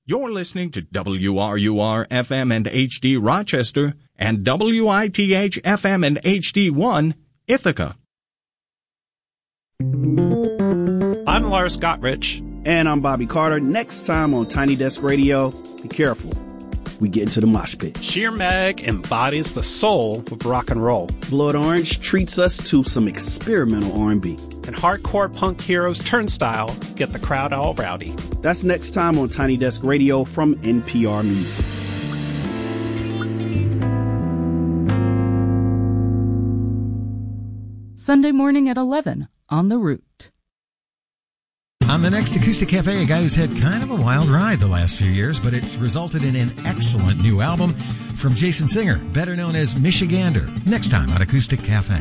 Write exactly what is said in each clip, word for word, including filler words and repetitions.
You're listening to W R U R F M and H D Rochester and W I T H F M and H D one Ithaca. I'm Lars Gottrich. And I'm Bobby Carter. Next time on Tiny Desk Radio, be careful. We get into the mosh pit. Sheer Mag embodies the soul of rock and roll. Blood Orange treats us to some experimental R and B. And hardcore punk heroes Turnstile get the crowd all rowdy. That's next time on Tiny Desk Radio from N P R Music. Sunday morning at eleven on The Root. On the next Acoustic Cafe, a guy who's had kind of a wild ride the last few years, but it's resulted in an excellent new album from Jason Singer, better known as Michigander. Next time on Acoustic Cafe.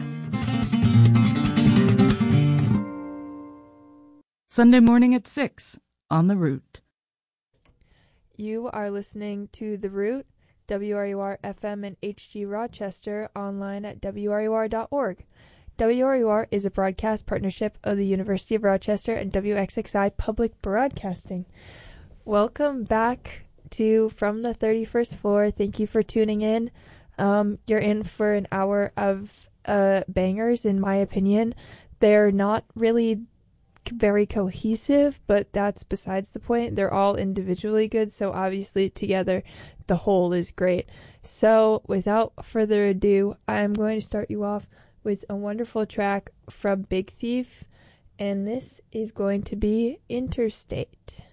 Sunday morning at six on The Root. You are listening to The Root, W R U R F M and H G Rochester, online at W R U R dot org. W R U R is a broadcast partnership of the University of Rochester and W X X I Public Broadcasting. Welcome back to From the thirty-first Floor. Thank you for tuning in. Um, you're in for an hour of uh, bangers, in my opinion. They're not really very cohesive, but that's besides the point. They're all individually good, so obviously together the whole is great. So without further ado, I'm going to start you off with a wonderful track from Big Thief, and this is going to be Interstate.